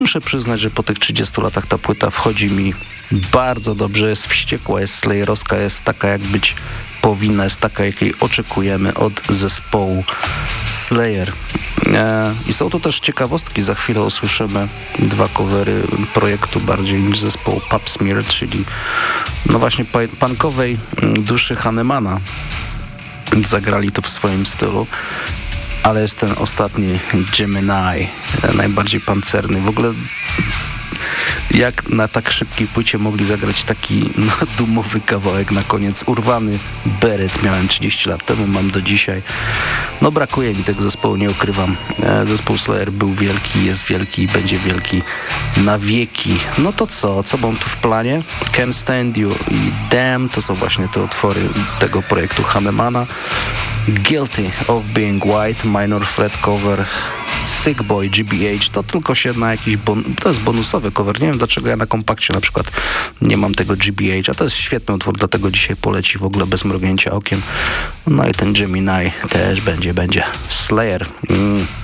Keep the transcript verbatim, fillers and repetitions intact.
Muszę przyznać, że po tych trzydziestu latach ta płyta wchodzi mi bardzo dobrze, jest wściekła, jest slayerowska, jest taka jak być powinna, jest taka jakiej oczekujemy od zespołu Slayer. E, I są tu też ciekawostki, za chwilę usłyszymy dwa covery projektu bardziej niż zespołu Pap Smear, czyli no właśnie punkowej duszy Hannemana. Zagrali to w swoim stylu. Ale jest ten ostatni Gemini, najbardziej pancerny. W ogóle jak na tak szybkiej płycie mogli zagrać taki no, dumowy kawałek na koniec. Urwany beret miałem trzydzieści lat temu, mam do dzisiaj. No brakuje mi tego zespołu, nie ukrywam. Zespół Slayer był wielki, jest wielki i będzie wielki na wieki. No to co? Co mam tu w planie? Can't Stand You i Damn to są właśnie te utwory tego projektu Hannemana. Guilty of Being White, Minor Threat cover, Sick Boy, G B H, to tylko się na jakiś, bon- to jest bonusowy cover, nie wiem dlaczego ja na kompakcie na przykład nie mam tego G B H, a to jest świetny utwór, dlatego dzisiaj poleci w ogóle bez mrugnięcia okiem. No i ten Gemini też będzie, będzie. Slayer. Mm.